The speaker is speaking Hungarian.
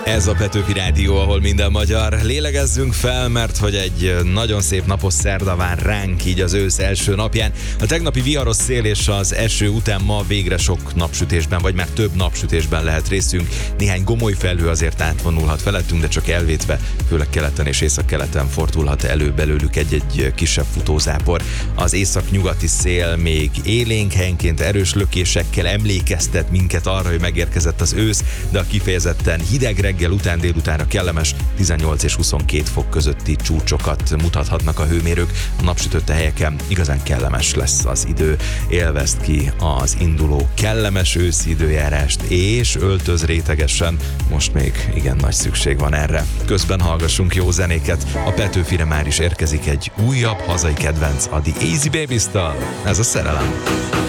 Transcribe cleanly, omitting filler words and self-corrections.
Ez a Petőfi Rádió, ahol minden magyar. Lélegezzünk fel, mert hogy egy nagyon szép napos szerda vár ránk így az ősz első napján. A tegnapi viharos szél és az eső után ma végre sok napsütésben, vagy már több napsütésben lehet részünk. Néhány gomoly felhő azért átvonulhat felettünk, de csak elvétve, főleg keleten és északkeleten fordulhat elő belőlük egy-egy kisebb futózápor. Az északnyugati szél még élénk, helyenként erős lökésekkel emlékeztet minket arra, hogy megérkezett az ősz, de a kifejezetten hideg reggel után délutánra kellemes 18 és 22 fok közötti csúcsokat mutathatnak a hőmérők. A napsütötte helyeken igazán kellemes lesz az idő. Élvezd ki az induló kellemes őszi időjárást, és öltöz rétegesen. Most még igen nagy szükség van erre. Közben hallgassunk jó zenéket. A Petőfire már is érkezik egy újabb hazai kedvenc, a The Easy Babies-tal. Ez a Szerelem.